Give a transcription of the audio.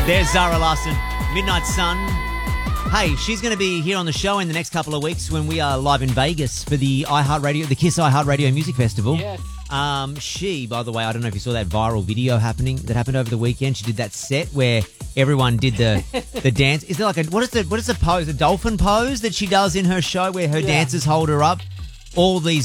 There's Zara Larsson, Midnight Sun. Hey, she's going to be here on the show in the next couple of weeks when we are live in Vegas for the Kiss iHeartRadio Music Festival. Yes. She, by the way, I don't know if you saw that viral video that happened over the weekend. She did that set where everyone did the dance. Is there like what is the pose? A dolphin pose that she does in her show where her dancers hold her up? All these